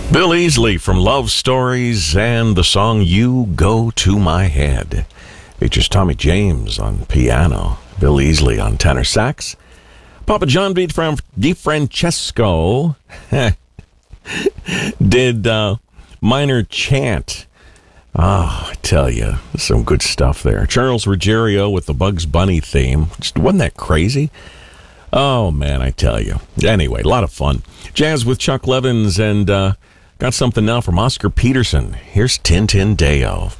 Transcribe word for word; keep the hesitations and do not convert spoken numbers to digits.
Bill Easley from Love Stories and the song You Go to My Head. Features Tommy James on piano, Bill Easley on tenor sax, Papa John DiFrancesco did uh, minor chant. Oh, I tell you, some good stuff there. Charles Ruggiero with the Bugs Bunny theme. Just, wasn't that crazy? Oh, man, I tell you. Anyway, a lot of fun. Jazz with Chuck Levins, and uh, got something now from Oscar Peterson. Here's Tintin Deo.